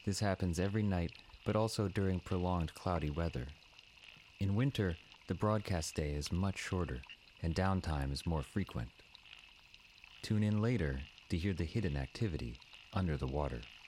This happens every night, but also during prolonged cloudy weather. In winter, the broadcast day is much shorter, and downtime is more frequent. Tune in later to hear the hidden activity under the water.